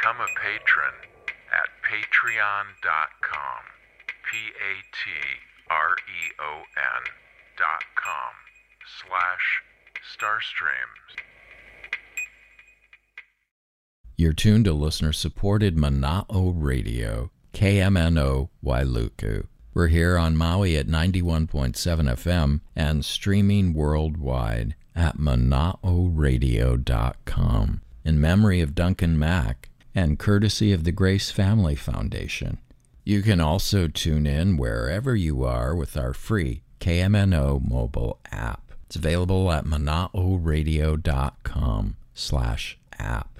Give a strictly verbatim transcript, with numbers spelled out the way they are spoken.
Become a patron at patreon.com, P-A-T-R-E-O-N dot com slash Starstreams. You're tuned to listener-supported Mana'o Radio, K M N O Wailuku. We're here on Maui at ninety-one point seven F M and streaming worldwide at mana'o radio dot com in memory of Duncan Mack and courtesy of the Grace Family Foundation. You can also tune in wherever you are with our free K M N O mobile app. It's available at mana'o radio dot com slash app.